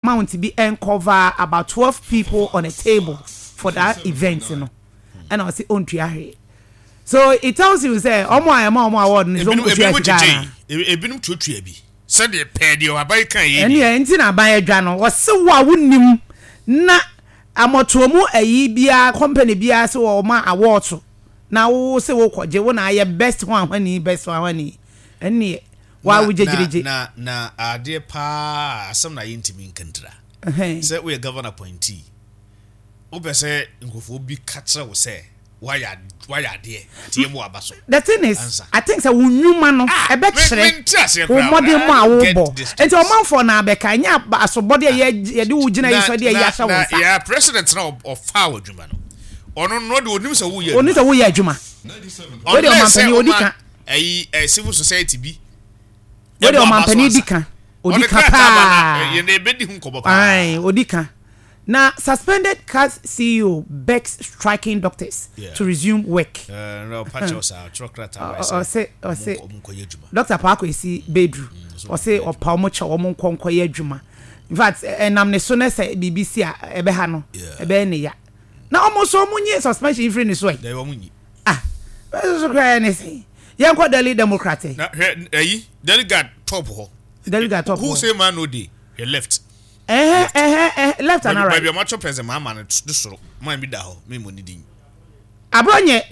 amount be cover about 12 people on a table for that event, you know. And I say on triare. So it tells you say omo award is on triare. Ebinum tuatua bi. Said the pedi o abai kan ye. Eni enti na abai adwa no. Wo se wo awunim na amotomu ayi bia company bia se wo ma award so. Na wo se wo kwaje wo na aye best one hwani best one hwani. Eni wa wo jejereje. Na ade pa asem na yintimi nkantra. Say we governor appointee. Obese nkofo bi katra wo say why are there TM abaso. The thing is answer. I think say wunuma no e be kire wo modern mu awobo enti o man for na be kan nya aso body ye de wo gina yi so de ya sha wo sa yeah president na of foul adwuma no ono no de onim se wo ye oni se wo ye adwuma we de o man pani odika civil society bi we de o man pani odika pa ye na ebedi hu kobo pa ai odika. Now, suspended CAS CEO begs striking doctors to resume work. No, patches are chocolate. Or say, Dr. Parko is bedroom. Or say, or Palmocha or Monconcoya Juma. In fact, and I'm the soonest BBC Ebehano, Ebenia. Now, almost so many years suspension in this way. They were money. Let's cry anything. Young Delhi Democratic. Delegate top. Delegate top. Who say man no day? He left. Left and right. Baby, much of as a man and this might be that me money ding. Abronye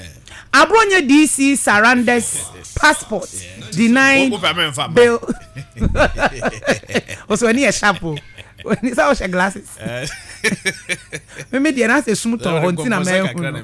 DC surrenders passport denied bail. Also, I need a shampoo. When it's our glasses. Maybe the answer is smooth or hunting a man.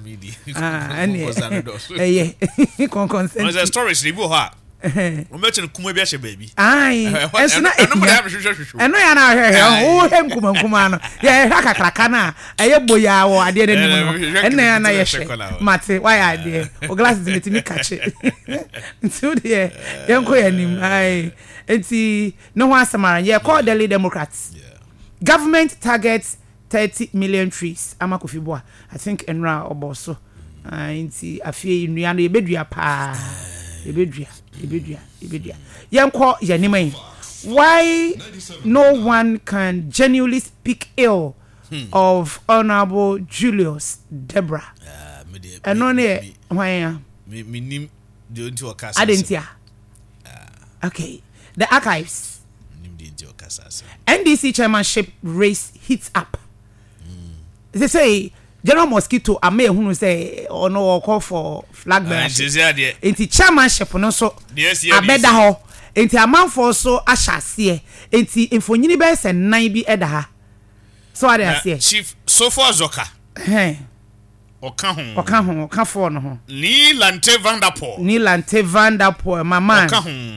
There's a story, we mentioned Kumabia baby. Aye, and no, oh, him Kumano. Yeah, Hakakana, a boya or I didn't know. And then I Mate, why I did, or glasses in me catch it. So, dear, young Queen, I and see no one Samara, yeah, call Delhi Democrats. Government targets 30 million trees. Amakufiboa, I think, Enra or Bosso. I see a few in Riano Bedria pa. Ibedria. Yanko Yanime. Why no one can genuinely speak ill of Honorable Julius Deborah? And only why Adentia. Okay. The archives. NDC chairmanship race heats up. They say General Mosquito ame who say or no call for flag bearership. Enti chairmanship no so abeda ho. Enti amanfo so ahyase. Enti infonyini be se nan bi eda ha. So are there Chief Sofo Zoka. Oka for no ho. Ni Lante Van der Poel mama.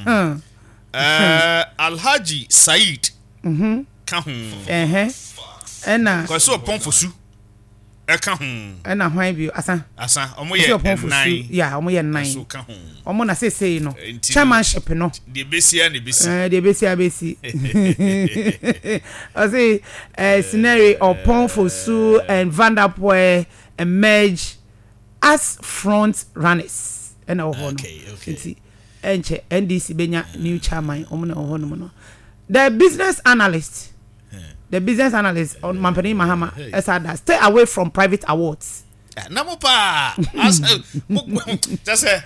Alhaji Said. Ka ho. Ena ko so pon fosu. And a high view, Asa, omo yeah, omo ye 9. Omo na say no. Chairmanship no. The Besia. I say scenario of Ponfosu and Van der Poel emerge as front runners. And okay. NDC benya new chairman omo na ohono no. The business analyst on Mampani Mahama Esada stay away from private awards. Namopa just say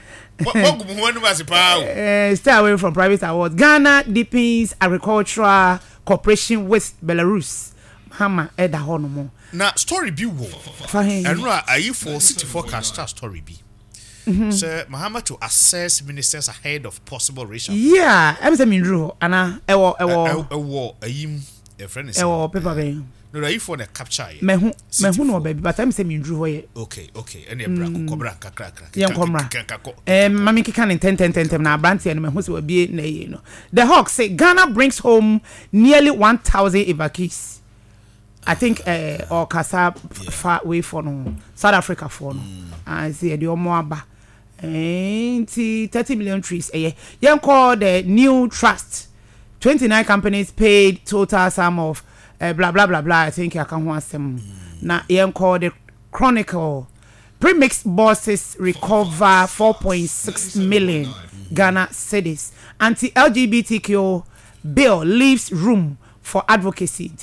stay away from private awards. Ghana deepens agricultural cooperation with Belarus. Mahama Eda Honomo. Now story be wo. And are you for city forecast story be? Sir Mahama to assess ministers ahead of possible racial. Yeah, I'm saying Mindru ana ewo ayim a friend is paper bay. No, you for the capture. Mehu no baby, but I'm saying Mindru hoye. Okay. Any brako cobra kakra. Yan komra. Mami kikan in 10 na branti and mehu se be na ye no. The Hawks say Ghana brings home nearly 1,000 evacuees. I think or Kasa far away from South Africa for no. I see the omoaba. 30 million trees a year. Young call the new trust. 29 companies paid total sum of blah blah blah blah. I think I can want some. Now young call the Chronicle. Premix bosses recover 4.6 million Ghana cedis. Anti-LGBTQ bill leaves room for advocacy.